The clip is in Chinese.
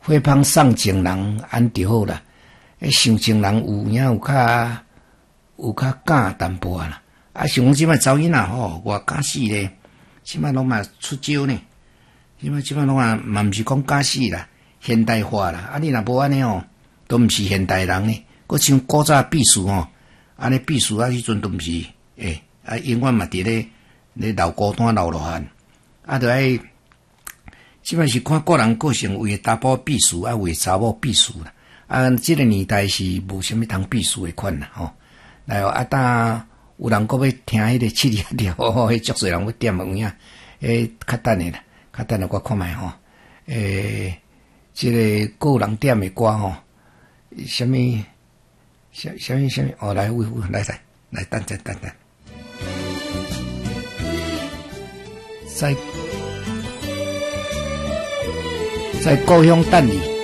花芳送情人安就好啦。想情人有影有较假淡薄啦。啊，像即摆查囡仔吼，偌假死咧，即摆拢嘛出招呢。即摆拢嘛毋是讲假死啦，现代化啦。啊，你若无安尼吼，都毋是现代人呢。佫像古早秘书吼，安尼秘书啊，迄阵都毋是永远嘛伫咧留孤单留落汉。啊，着爱即摆是看个人个性，为查甫秘书啊，为查某秘书啦。啊，即个年代是无啥物通秘书的款啦吼。来哦，啊，当有人佫要听迄个七里调，迄足侪人要点有影，较等的啦，较等的我看卖吼。即个个有人点的歌吼，啥物？哦，来，来，等，在故乡等你。